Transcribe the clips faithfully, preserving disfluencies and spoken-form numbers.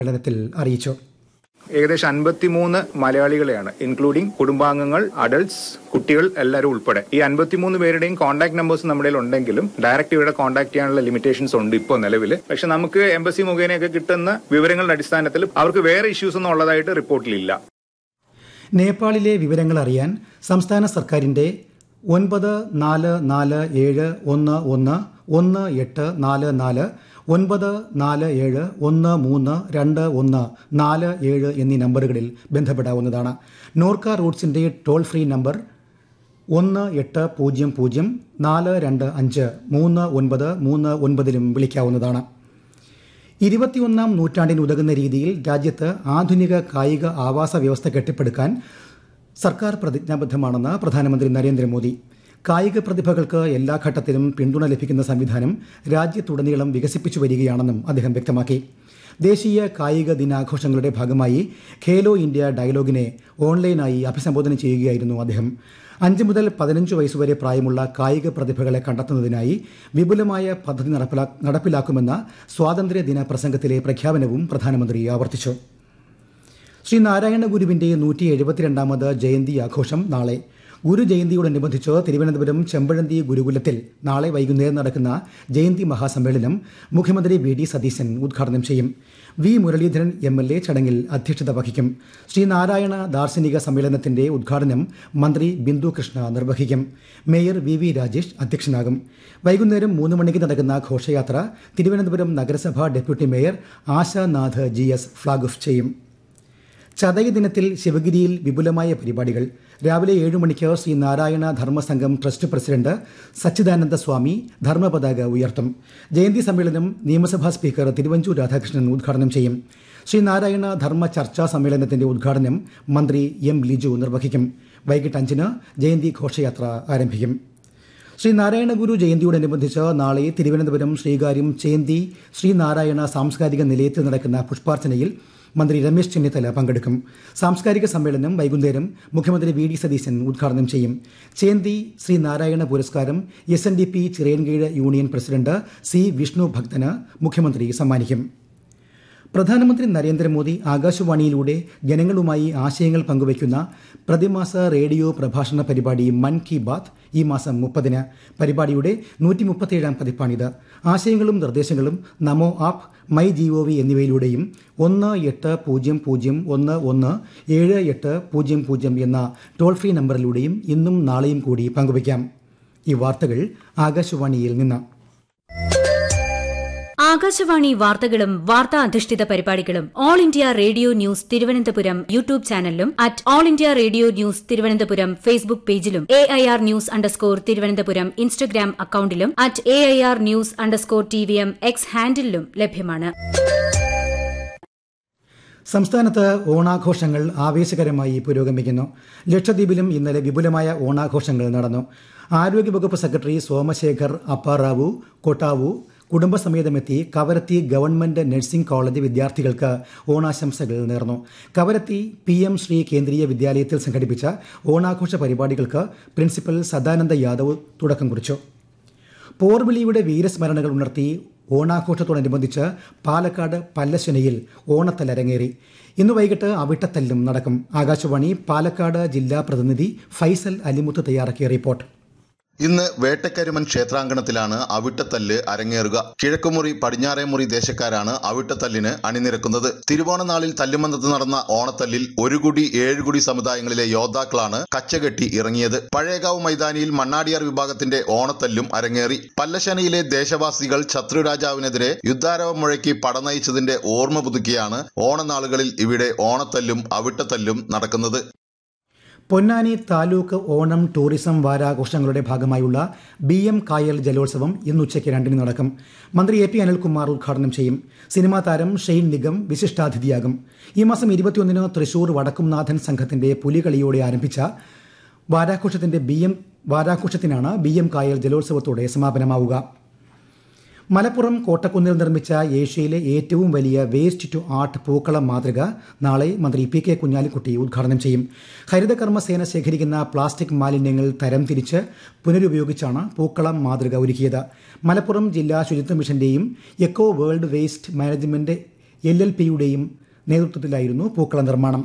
സമ്മേളനത്തിൽ അറിയിച്ചു. ഏകദേശം അൻപത്തിമൂന്ന് മലയാളികളെയാണ്, ഇൻക്ലൂഡിംഗ് കുടുംബാംഗങ്ങൾ, അഡൾട്ട്സ്, കുട്ടികൾ എല്ലാവരും ഉൾപ്പെടെ. ഈ അൻപത്തിമൂന്ന് പേരുടെയും കോൺടാക്ട് നമ്പേഴ്സ് നമ്മുടെ ഉണ്ടെങ്കിലും ഡയറക്റ്റ് ഇവിടെ കോൺടാക്ട് ചെയ്യാനുള്ള ലിമിറ്റേഷൻസ് ഉണ്ട് ഇപ്പോൾ നിലവിൽ. പക്ഷെ നമുക്ക് എംബസി മുഖേനയൊക്കെ കിട്ടുന്ന വിവരങ്ങളുടെ അടിസ്ഥാനത്തിൽ അവർക്ക് വേറെ ഇഷ്യൂസ് ഒന്നും ഉള്ളതായിട്ട് റിപ്പോർട്ടിലില്ല. നേപ്പാളിലെ വിവരങ്ങൾ അറിയാൻ സംസ്ഥാന സർക്കാരിന്റെ ഒൻപത് നാല് നാല് ഏഴ് ഒന്ന് ഒന്ന് ഒന്ന് എട്ട് നാല് നാല് ഒൻപത് നാല് ഏഴ് ഒന്ന് മൂന്ന് രണ്ട് ഒന്ന് നാല് ഏഴ് എന്നീ നമ്പറുകളിൽ ബന്ധപ്പെടാവുന്നതാണ്. നോർക്ക റൂട്ട്സിന്റെ ടോൾ ഫ്രീ നമ്പർ ഒന്ന് എട്ട് പൂജ്യം പൂജ്യം നാല് രണ്ട് അഞ്ച് മൂന്ന് ഒൻപത് മൂന്ന് ഒൻപതിലും വിളിക്കാവുന്നതാണ്. ഇരുപത്തിയൊന്നാം നൂറ്റാണ്ടിന് ഉതകുന്ന രീതിയിൽ രാജ്യത്ത് ആധുനിക കായിക ആവാസ വ്യവസ്ഥ കെട്ടിപ്പടുക്കാൻ സർക്കാർ പ്രതിജ്ഞാബദ്ധമാണെന്ന് പ്രധാനമന്ത്രി നരേന്ദ്രമോദി. കായിക പ്രതിഭകൾക്ക് എല്ലാ ഘട്ടത്തിലും പിന്തുണ ലഭിക്കുന്ന സംവിധാനം രാജ്യത്തുടനീളം വികസിപ്പിച്ചു വരികയാണെന്നും അദ്ദേഹം വ്യക്തമാക്കി. ദേശീയ കായിക ദിനാഘോഷങ്ങളുടെ ഭാഗമായി ഖേലോ ഇന്ത്യ ഡയലോഗിനെ ഓൺലൈനായി അഭിസംബോധന ചെയ്യുകയായിരുന്നു അദ്ദേഹം. അഞ്ച് മുതൽ പതിനഞ്ച് വയസ്സുവരെ പ്രായമുള്ള കായിക പ്രതിഭകളെ കണ്ടെത്തുന്നതിനായി വിപുലമായ പദ്ധതി നടപ്പിലാക്കുമെന്ന സ്വാതന്ത്ര്യദിന പ്രസംഗത്തിലെ പ്രഖ്യാപനവും പ്രധാനമന്ത്രി ആവർത്തിച്ചു. ശ്രീ നാരായണ ഗുരുവിന്റെ നൂറ്റി എഴുപത്തിരണ്ടാമത് ജയന്തി ആഘോഷം നാളെ. ഗുരു ജയന്തിയോടനുബന്ധിച്ച് തിരുവനന്തപുരം ചെമ്പഴന്തി ഗുരുകുലത്തിൽ നാളെ വൈകുന്നേരം നടക്കുന്ന ജയന്തി മഹാസമ്മേളനം മുഖ്യമന്ത്രി വി ഡി സതീശൻ ഉദ്ഘാടനം ചെയ്യും. V Muraleedharan M L A ചടങ്ങിൽ അധ്യക്ഷത വഹിക്കും. ശ്രീനാരായണ ദാർശനിക സമ്മേളനത്തിന്റെ ഉദ്ഘാടനം മന്ത്രി ബിന്ദു കൃഷ്ണ നിർവഹിക്കും. Mayor V V Rajesh അധ്യക്ഷനാകും. വൈകുന്നേരം മൂന്ന് മണിക്ക് നടക്കുന്ന ഘോഷയാത്ര തിരുവനന്തപുരം നഗരസഭാ deputy mayor Ashanath G S flag off ചെയ്യും. ചതയ ദിനത്തിൽ ശിവഗിരിയിൽ വിപുലമായ പരിപാടികൾ. രാവിലെ ഏഴു മണിക്ക് ശ്രീ നാരായണ ധർമ്മസംഘം ട്രസ്റ്റ് പ്രസിഡന്റ് സച്ചിദാനന്ദ സ്വാമി ധർമ്മപതാക ഉയർത്തും. ജയന്തി സമ്മേളനം നിയമസഭാ സ്പീക്കർ തിരുവഞ്ചൂർ രാധാകൃഷ്ണൻ ഉദ്ഘാടനം ചെയ്യും. ശ്രീനാരായണ ധർമ്മ ചർച്ചാ സമ്മേളനത്തിന്റെ ഉദ്ഘാടനം മന്ത്രി എം ലിജു നിർവഹിക്കും. വൈകിട്ട് അഞ്ചിന് ജയന്തി ഘോഷയാത്ര ആരംഭിക്കും. ശ്രീനാരായണ ഗുരു ജയന്തിയോടനുബന്ധിച്ച് നാളെ തിരുവനന്തപുരം ശ്രീകാര്യം ചേന്തി ശ്രീനാരായണ സാംസ്കാരിക നിലയത്തിൽ നടക്കുന്ന പുഷ്പാർച്ചനയിൽ മന്ത്രി രമേശ് ചെന്നിത്തല പങ്കെടുക്കും. സാംസ്കാരിക സമ്മേളനം വൈകുന്നേരം മുഖ്യമന്ത്രി വി ഡി സതീശൻ ഉദ്ഘാടനം ചെയ്യും. ചേന്തി ശ്രീനാരായണ പുരസ്കാരം S N D P Chirayinkeezhu union president C Vishnu ഭക്തന് മുഖ്യമന്ത്രി സമ്മാനിക്കും. പ്രധാനമന്ത്രി നരേന്ദ്രമോദി ആകാശവാണിയിലൂടെ ജനങ്ങളുമായി ആശയങ്ങൾ പങ്കുവയ്ക്കുന്ന പ്രതിമാസ റേഡിയോ പ്രഭാഷണ പരിപാടി മൻ കി ബാത്ത് ഈ മാസം മുപ്പതിന്. പരിപാടിയുടെ നൂറ്റി മുപ്പത്തിയേഴാം പതിപ്പാണിത്. ആശയങ്ങളും നിർദ്ദേശങ്ങളും നമോ app, my G O V എന്നിവയിലൂടെയും ഒന്ന് എട്ട് പൂജ്യം പൂജ്യം ഒന്ന് ഒന്ന് ഏഴ് എട്ട് പൂജ്യം പൂജ്യം എന്ന ടോൾ ഫ്രീ നമ്പറിലൂടെയും ഇന്നും നാളെയും കൂടി പങ്കുവയ്ക്കാം. ഈ വാർത്തകൾ ആകാശവാണിയിൽ നിന്ന്. ആകാശവാണി വാർത്തകളും വാർത്താ അധിഷ്ഠിത പരിപാടികളും all India radio news Thiruvananthapuram YouTube ചാനലിലും at all India radio news Thiruvananthapuram Facebook പേജിലും A I R news underscore Thiruvananthapuram Instagram അക്കൌണ്ടിലും at A I R news underscore T V M X ഹാൻഡിലും ലഭ്യമാണ്. സംസ്ഥാനത്ത് ഓണാഘോഷങ്ങൾ ആവേശകരമായി പുരോഗമിക്കുന്നു. ലക്ഷദ്വീപിലും ഇന്നലെ വിപുലമായ ഓണാഘോഷങ്ങൾ നടന്നു. ആരോഗ്യവകുപ്പ് secretary Somashekar Apparao Kottavu കുടുംബസമേതമെത്തി Kavaratti government nursing college വിദ്യാർത്ഥികൾക്ക് ഓണാശംസകൾ നേർന്നു. കവരത്തി പി എം ശ്രീ കേന്ദ്രീയ വിദ്യാലയത്തിൽ സംഘടിപ്പിച്ച ഓണാഘോഷ പരിപാടികൾക്ക് പ്രിൻസിപ്പൽ സദാനന്ദ യാദവ് തുടക്കം കുറിച്ചു. പോർവിളിയുടെ വീരസ്മരണകൾ ഉണർത്തി ഓണാഘോഷത്തോടനുബന്ധിച്ച് പാലക്കാട് പല്ലശ്ശനയിൽ ഓണത്തല്ല് അരങ്ങേറി. ഇന്ന് വൈകിട്ട് അവിട്ടത്തല്ലും നടക്കും. ആകാശവാണി പാലക്കാട് ജില്ലാ പ്രതിനിധി ഫൈസൽ അലിമുത്ത് തയ്യാറാക്കിയ റിപ്പോർട്ട്. ഇന്ന് വേട്ടക്കരുമൻ ക്ഷേത്രാങ്കണത്തിലാണ് അവിട്ടത്തല്ല് അരങ്ങേറുക. കിഴക്കുമുറി പടിഞ്ഞാറേമുറി ദേശക്കാരാണ് അവിട്ടത്തല്ലിന് അണിനിരക്കുന്നത്. തിരുവോണനാളിൽ തല്ലുമന്തത്ത് നടന്ന ഓണത്തല്ലിൽ ഒരു കുടി ഏഴുകുടി സമുദായങ്ങളിലെ യോദ്ധാക്കളാണ് കച്ചകെട്ടി ഇറങ്ങിയത്. പഴയകാവ് മൈതാനിയിൽ മണ്ണാടിയാർ വിഭാഗത്തിന്റെ ഓണത്തല്ലും അരങ്ങേറി. പല്ലശ്ശനയിലെ ദേശവാസികൾ ശത്രുരാജാവിനെതിരെ യുദ്ധാരവം മുഴക്കി പടനയിച്ചതിന്റെ ഓർമ്മ പുതുക്കിയാണ് ഓണനാളുകളിൽ ഇവിടെ ഓണത്തല്ലും അവിട്ടത്തല്ലും നടക്കുന്നത്. പൊന്നാനി താലൂക്ക് ഓണം ടൂറിസം വാരാഘോഷങ്ങളുടെ ഭാഗമായുള്ള ബി എം കായൽ ജലോത്സവം ഇന്ന് ഉച്ചയ്ക്ക് രണ്ടിന് നടക്കും. മന്ത്രി എ പി അനിൽകുമാർ ഉദ്ഘാടനം ചെയ്യും. സിനിമാ താരം ഷെയ്ൻ നിഗം വിശിഷ്ടാതിഥിയാകും. ഈ മാസം ഇരുപത്തിയൊന്നിന് തൃശൂർ വടക്കുംനാഥൻ സംഘത്തിന്റെ പുലികളിയോടെ ആരംഭിച്ച വാരാഘോഷത്തിന്റെ ബി എം വാരാഘോഷത്തിനാണ് ബി എം കായൽ ജലോത്സവത്തോടെ സമാപനമാവുക. മലപ്പുറം കോട്ടക്കുന്നിൽ നിർമ്മിച്ച ഏഷ്യയിലെ ഏറ്റവും വലിയ വേസ്റ്റ് ടു ആർട്ട് പൂക്കളം മാതൃക നാളെ മന്ത്രി പി കെ കുഞ്ഞാലിക്കുട്ടി ഉദ്ഘാടനം ചെയ്യും. ഹരിതകർമ്മസേന ശേഖരിക്കുന്ന പ്ലാസ്റ്റിക് മാലിന്യങ്ങൾ തരംതിരിച്ച് പുനരുപയോഗിച്ചാണ് പൂക്കളം മാതൃക ഒരുക്കിയത്. മലപ്പുറം ജില്ലാ ശുചിത്വ മിഷന്റെയും echo world waste management L L പിയുടെയും നേതൃത്വത്തിലായിരുന്നു പൂക്കള നിർമ്മാണം.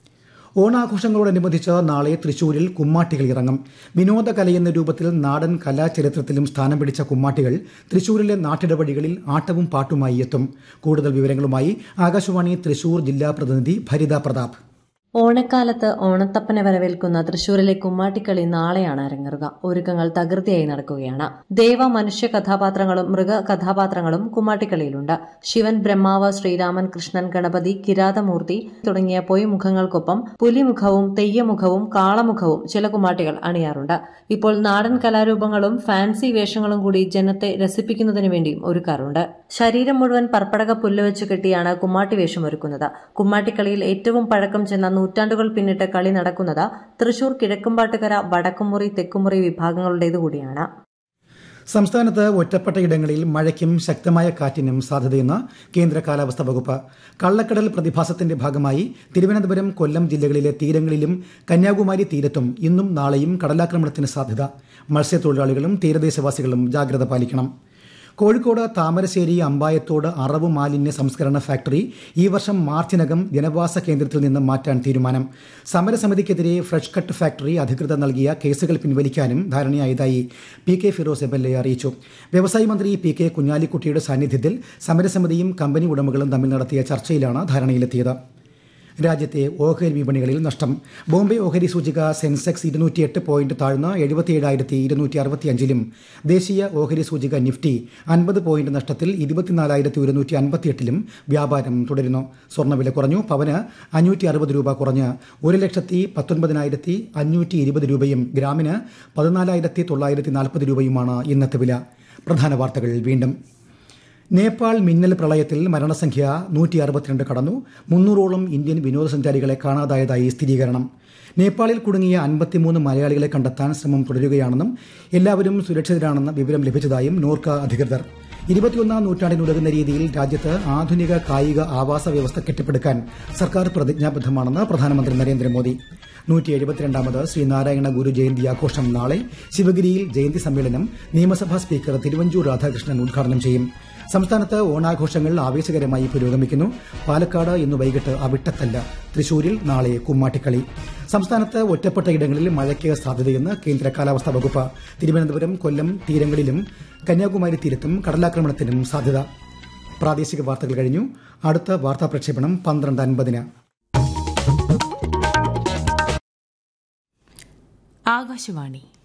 ഓണാഘോഷങ്ങളോടനുബന്ധിച്ച് നാളെ തൃശൂരിൽ കുമ്മാട്ടികൾ ഇറങ്ങും. വിനോദകലയെന്ന രൂപത്തിൽ നാടൻ കലാചരിത്രത്തിലും സ്ഥാനം പിടിച്ച കുമ്മാട്ടികൾ തൃശൂരിലെ നാട്ടിടവഴികളിൽ ആട്ടവും പാട്ടുമായി എത്തും. കൂടുതൽ വിവരങ്ങളുമായി ആകാശവാണി തൃശൂർ ജില്ലാ പ്രതിനിധി ഭരിത പ്രതാപ്. ഓണക്കാലത്ത് ഓണത്തപ്പനെ വരവേൽക്കുന്ന തൃശൂരിലെ കുമ്മാട്ടിക്കളി നാളെയാണ് അരങ്ങേറുക. ഒരുക്കങ്ങൾ തകൃതിയായി നടക്കുകയാണ്. ദേവ മനുഷ്യ കഥാപാത്രങ്ങളും മൃഗ കഥാപാത്രങ്ങളും കുമ്മാട്ടിക്കളിയിലുണ്ട്. ശിവൻ, ബ്രഹ്മാവ്, ശ്രീരാമൻ, കൃഷ്ണൻ, ഗണപതി, കിരാതമൂർത്തി തുടങ്ങിയ പൊയ്മുഖങ്ങൾക്കൊപ്പം പുലിമുഖവും തെയ്യമുഖവും കാളമുഖവും ചില കുമ്മാട്ടികൾ അണിയാറുണ്ട്. ഇപ്പോൾ നാടൻ കലാരൂപങ്ങളും ഫാൻസി വേഷങ്ങളും കൂടി ജനത്തെ രസിപ്പിക്കുന്നതിനു വേണ്ടിയും ഒരുക്കാറുണ്ട്. ശരീരം മുഴുവൻ പർപ്പടക പുല്ലുവെച്ച് കെട്ടിയാണ് കുമ്മാട്ടി വേഷം ഒരുക്കുന്നത്. കുമ്മാട്ടിക്കളിയിൽ ഏറ്റവും പഴക്കം ചെന്ന നൂറ്റാണ്ടുകൾ പിന്നിട്ട് കളി നടക്കുന്നത് തൃശൂർ കിഴക്കുംപാട്ടുകര, വടക്കുമുറി, തെക്കുമുറി വിഭാഗങ്ങളുടേതുകൂടിയാണ്. സംസ്ഥാനത്ത് ഒറ്റപ്പെട്ട ഇടങ്ങളിൽ മഴയ്ക്കും ശക്തമായ കാറ്റിനും സാധ്യതയെന്ന് കേന്ദ്ര കാലാവസ്ഥാ വകുപ്പ്. കള്ളക്കടൽ പ്രതിഭാസത്തിന്റെ ഭാഗമായി തിരുവനന്തപുരം, കൊല്ലം ജില്ലകളിലെ തീരങ്ങളിലും കന്യാകുമാരി തീരത്തും ഇന്നും നാളെയും കടലാക്രമണത്തിന് സാധ്യത. മത്സ്യത്തൊഴിലാളികളും തീരദേശവാസികളും ജാഗ്രത പാലിക്കണം. കോഴിക്കോട് താമരശ്ശേരി അമ്പായത്തോട് അറവ് മാലിന്യ സംസ്കരണ ഫാക്ടറി ഈ വർഷം മാർച്ചിനകം ജനവാസ കേന്ദ്രത്തിൽ നിന്ന് മാറ്റാൻ തീരുമാനം. സമരസമിതിക്കെതിരെ ഫ്രഷ് കട്ട് ഫാക്ടറി അധികൃതർ നൽകിയ കേസുകൾ പിൻവലിക്കാനും ധാരണയായതായി P K Firoz M L A അറിയിച്ചു. വ്യവസായ മന്ത്രി പി കെ കുഞ്ഞാലിക്കുട്ടിയുടെ സാന്നിധ്യത്തിൽ സമരസമിതിയും കമ്പനി ഉടമകളും തമ്മിൽ നടത്തിയ ചർച്ചയിലാണ് ധാരണയിലെത്തിയത്. രാജ്യത്തെ ഓഹരി വിപണികളിൽ നഷ്ടം. ബോംബെ ഓഹരി സൂചിക സെൻസെക്സ് ഇരുന്നൂറ്റിയെട്ട് പോയിന്റ് താഴ്ന്ന് എഴുപത്തിയേഴായിരത്തി ഇരുന്നൂറ്റി അറുപത്തിയഞ്ചിലും ദേശീയ ഓഹരി സൂചിക നിഫ്റ്റി അൻപത് പോയിന്റ് നഷ്ടത്തിൽ ഇരുപത്തിനാലായിരത്തി ഒരുന്നൂറ്റി അൻപത്തിയെട്ടിലും വ്യാപാരം തുടരുന്നു. സ്വർണ്ണവില കുറഞ്ഞു. പവന് അഞ്ഞൂറ്റി അറുപത് രൂപ കുറഞ്ഞ് ഒരു ലക്ഷത്തി പത്തൊൻപതിനായിരത്തി അഞ്ഞൂറ്റി ഇരുപത് രൂപയും ഗ്രാമിന് പതിനാലായിരത്തി തൊള്ളായിരത്തി നാൽപ്പത് രൂപയുമാണ് ഇന്നത്തെ വില. പ്രധാന വാർത്തകൾ വീണ്ടും. നേപ്പാൾ മിന്നൽ പ്രളയത്തിൽ മരണസംഖ്യ നൂറ്റി അറുപത്തിരണ്ട് കടന്നു. മുന്നൂറോളം ഇന്ത്യൻ വിനോദസഞ്ചാരികളെ കാണാതായതായി സ്ഥിരീകരണം. നേപ്പാളിൽ കുടുങ്ങിയ അൻപത്തിമൂന്ന് മലയാളികളെ കണ്ടെത്താൻ ശ്രമം തുടരുകയാണെന്നും എല്ലാവരും സുരക്ഷിതരാണെന്ന വിവരം ലഭിച്ചതായും നോർക്ക അധികൃതർ. ഇരുപത്തിയൊന്നാം നൂറ്റാണ്ടിനുതകുന്ന രീതിയിൽ രാജ്യത്ത് ആധുനിക കായിക ആവാസ വ്യവസ്ഥ കെട്ടിപ്പടുക്കാൻ സർക്കാർ പ്രതിജ്ഞാബദ്ധമാണെന്ന് പ്രധാനമന്ത്രി നരേന്ദ്രമോദി. നൂറ്റി എഴുപത്തിരണ്ടാമത് ശ്രീനാരായണ ഗുരു ജയന്തി ആഘോഷം നാളെ. ശിവഗിരിയിൽ ജയന്തി സമ്മേളനം നിയമസഭാ സ്പീക്കർ തിരുവഞ്ചൂർ രാധാകൃഷ്ണൻ ഉദ്ഘാടനം ചെയ്യും. സംസ്ഥാനത്ത് ഓണാഘോഷങ്ങൾ ആവേശകരമായി പുരോഗമിക്കുന്നു. പാലക്കാട് ഇന്ന് വൈകിട്ട് അവിട്ടത്തല്ല. തൃശൂരിൽ നാളെ കുമ്മാട്ടിക്കളി. സംസ്ഥാനത്ത് ഒറ്റപ്പെട്ട ഇടങ്ങളിൽ മഴയ്ക്ക് സാധ്യതയെന്ന് കേന്ദ്ര കാലാവസ്ഥാ വകുപ്പ്. തിരുവനന്തപുരം, കൊല്ലം തീരങ്ങളിലും കന്യാകുമാരി തീരത്തും കടലാക്രമണത്തിനും സാധ്യത. പ്രാദേശിക വാർത്തകൾ കഴിഞ്ഞു. അടുത്ത വാർത്താ പ്രക്ഷേപണം പന്ത്രണ്ട് അൻപതിന്. ആകാശവാണി.